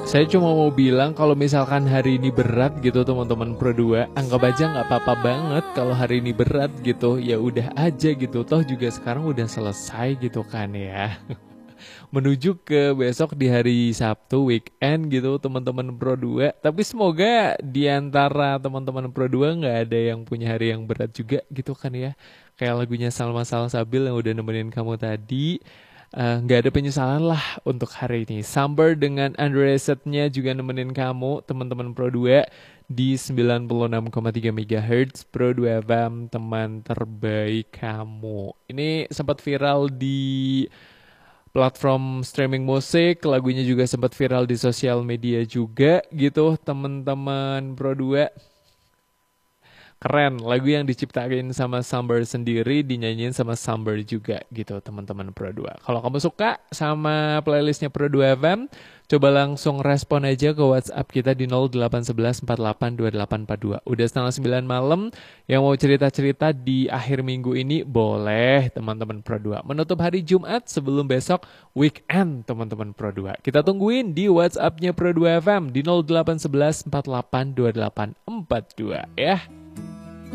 Saya cuma mau bilang kalau misalkan hari ini berat gitu teman-teman Pro 2, anggap aja nggak apa-apa banget kalau hari ini berat gitu. Ya udah aja gitu, toh juga sekarang udah selesai gitu kan ya. Menuju ke besok di hari Sabtu weekend gitu teman-teman Pro 2. Tapi semoga di antara teman-teman Pro 2 nggak ada yang punya hari yang berat juga gitu kan ya. Kayak lagunya Salma Salsabil yang udah nemenin kamu tadi. Nggak ada penyesalan lah untuk hari ini. Samber dengan Undressed-nya juga nemenin kamu teman-teman Pro 2 di 96,3 MHz Pro 2 FM, teman terbaik kamu. Ini sempat viral di platform streaming musik, lagunya juga sempat viral di sosial media juga gitu teman-teman Pro 2. Keren, lagu yang diciptain sama Samber sendiri dinyanyiin sama Samber juga gitu teman-teman Pro 2. Kalau kamu suka sama playlistnya Pro 2 FM, coba langsung respon aja ke WhatsApp kita di 0811 482842. Udah setengah 9 malam, yang mau cerita-cerita di akhir minggu ini boleh teman-teman Pro 2. Menutup hari Jumat sebelum besok weekend teman-teman Pro 2. Kita tungguin di WhatsApp-nya Pro 2 FM di 0811 482842 ya.